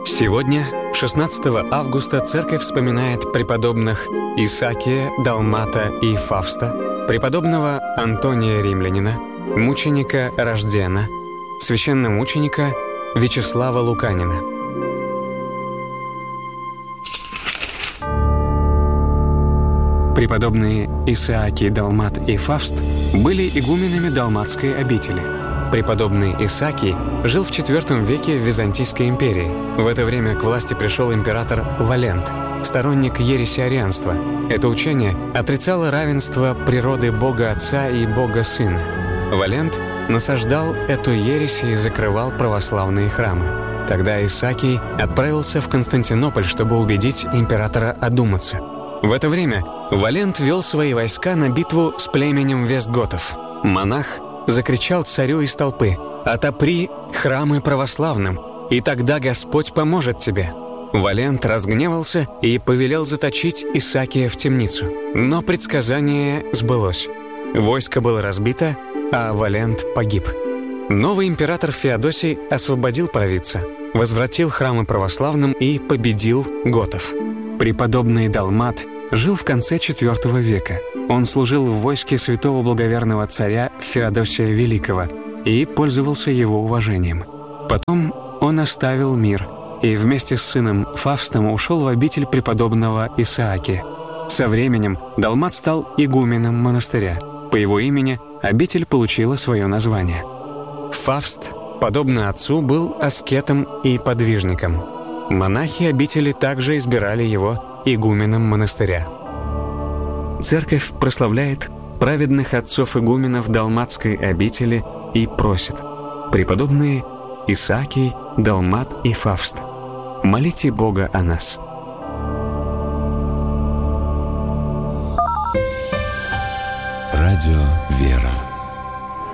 Сегодня, 16 августа, Церковь вспоминает преподобных Исаакия, Далмата и Фавста, преподобного Антония Римлянина, мученика Рождена, священномученика Вячеслава Луканина. Преподобные Исаакий, Далмат и Фавст были игуменами Далматской обители. Преподобный Исаакий жил в IV веке в Византийской империи. В это время к власти пришел император Валент, сторонник ересиарианства. Это учение отрицало равенство природы Бога Отца и Бога Сына. Валент насаждал эту ересь и закрывал православные храмы. Тогда Исаакий отправился в Константинополь, чтобы убедить императора одуматься. В это время Валент вел свои войска на битву с племенем вестготов. Монах закричал царю из толпы: «Отопри храмы православным, и тогда Господь поможет тебе». Валент разгневался и повелел заточить Исаакия в темницу. Но предсказание сбылось. Войско было разбито, а Валент погиб. Новый император Феодосий освободил провидца, возвратил храмы православным и победил готов. Преподобный Далмат жил в конце IV века. Он служил в войске святого благоверного царя Феодосия Великого и пользовался его уважением. Потом он оставил мир и вместе с сыном Фавстом ушел в обитель преподобного Исаакия. Со временем Далмат стал игуменом монастыря. По его имени обитель получила свое название. Фавст, подобно отцу, был аскетом и подвижником. Монахи обители также избирали его игуменом монастыря. Церковь прославляет праведных отцов-игуменов Далматской обители и просит: преподобные Исаакий, Далмат и Фавст, молите Бога о нас. Радио «Вера».